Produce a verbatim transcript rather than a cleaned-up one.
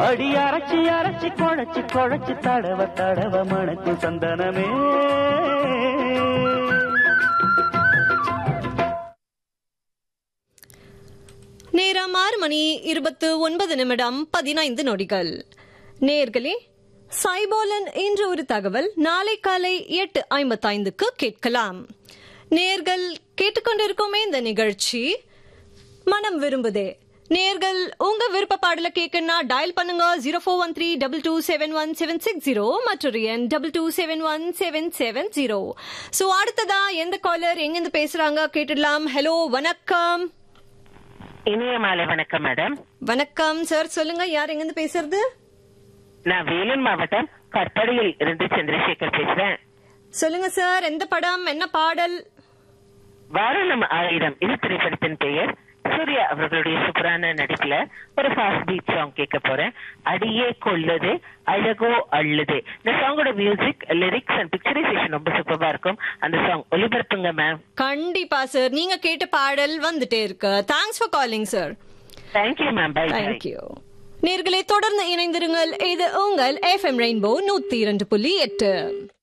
அடி அரைச்சி அரைச்சி குழைச்சி குழைச்சி தடவ தடவ மணக்கும் சந்தனமே. நேரம் ஆறு மணி இருபத்து ஒன்பது நிமிடம் பதினைந்து நொடிகள். நேர்களே, சைபோலன் இன்று ஒரு தகவல் நாளை காலை எட்டு ஐம்பத்தி ஐந்துக்கு கேட்கலாம். நேர்கள் கேட்டுக்கொண்டிருக்கோமே இந்த நிகழ்ச்சி மனம் விரும்புதே. நேர்கள் உங்க விருப்ப பாடல கேட்கணும்னா டயல் பண்ணுங்க zero four one three double two seven one seven six zero மற்றொரு எண் double two seven one seven seven zero. So அடுத்ததா எந்த காலர் எங்கிருந்து பேசுறாங்க கேட்டுடலாம். ஹலோ, வணக்கம். இனிய மாலை வணக்கம் மேடம். வணக்கம் சார், சொல்லுங்க யார் எங்கிருந்து பேசுறது? நான் வேலூர் மாவட்டம் கற்படையில் இருந்து சந்திரசேகர் பேசுறேன். சொல்லுங்க சார், எந்த படம், என்ன பாடல்? வாரணம் ஆயிரம் இது திரைப்படத்தின் பெயர். சூர்யா அவர்களுடைய சூப்பரான நடிப்புல ஒரு ஃபாஸ்ட் பீட் சாங் கேட்க போறேன். அடியே கொள்ளுது அழகோ அள்ளுது. இந்த சாங்கோட மியூசிக், லிரிக்ஸ் அண்ட் பிக்சரைசேஷன் ரொம்ப சூப்பரா இருக்கும். அந்த சாங் ஒளிபரப்புங்க மேம். கண்டிப்பா சார், நீங்க கேட்ட பாடல் வந்துட்டே இருக்கு. Thanks for calling sir. Thank you ma'am. By. Thank you. நேர்களை தொடர்ந்து இணைந்திருங்கள். இது உங்கள் எஃப்எம் ரெயின்போ நூத்தி இரண்டு புள்ளி எட்டு.